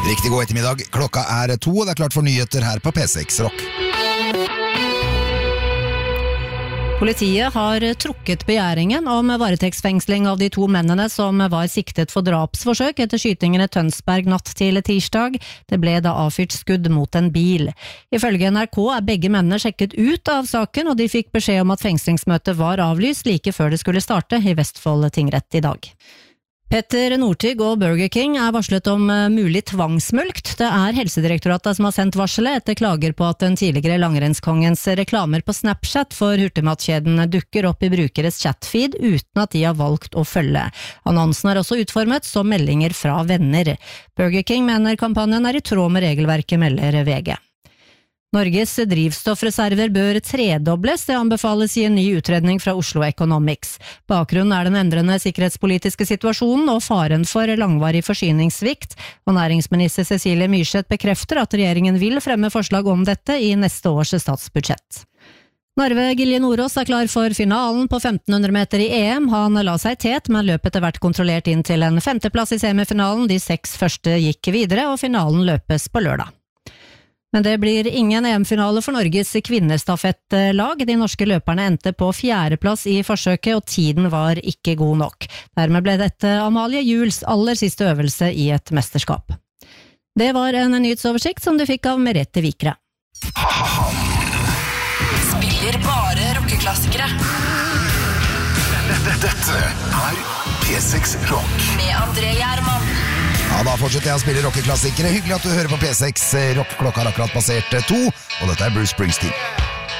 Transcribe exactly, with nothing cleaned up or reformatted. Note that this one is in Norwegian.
Riktig god ettermiddag. Klokka er to, og det er klart for nyheter her på P seks Rock. Politiet har trukket begjæringen om varetektsfengsling av de to mennene som var siktet for drapsforsøk etter skytingen i Tønsberg natt til tirsdag. Det ble da avfyrt skudd mot en bil. Ifølge N R K er begge mennene sjekket ut av saken, og de fikk beskjed om at fengslingsmøtet var avlyst like før det skulle starte i Vestfold tingrett i dag. Petter Northug og Burger King er varslet om mulig tvangsmulkt. Det er Helsedirektoratet som har sendt varselet etter klager på at den tidligere langrennskongens reklamer på Snapchat for hurtigmatkjeden dukker opp i brukeres chatfeed uten at de har valgt å følge. Annonsen er også utformet som meldinger fra venner. Burger King mener kampanjen er i tråd med regelverket, melder V G. Norges drivstoffreserver bør tredobles, det anbefales i en ny utredning fra Oslo Economics. Bakgrunnen er den endrende sikkerhetspolitiske situasjonen og faren for langvarig forsyningssvikt, og næringsminister Cecilie Myrseth bekrefter at regjeringen vil fremme forslag om dette i neste års statsbudsjett. Narve Gilje Nordås er klar for finalen på femten hundre meter i E M. Han la seg tet, men løpet etter hvert kontrollert inn til en femteplass i semifinalen. De seks første gikk videre, og finalen løpes på lørdag. Men det blir ingen E M-finale for Norges kvinnestafettlag. De norske løperne endte på fjerdeplass i forsøket, og tiden var ikke god nok. Dermed ble dette Amalie Juels aller siste øvelse i et mesterskap. Det var en nyhetsoversikt som du fikk av Merete Vikre. Spiller bare rockeklassikere. Dette er P seks Rock. Med André Gjerman. Ja, da fortsetter jeg å spille rockeklassikere. Hyggelig at du hører på P seks Rock. Klokka har akkurat passert to, og dette er Bruce Springsteen.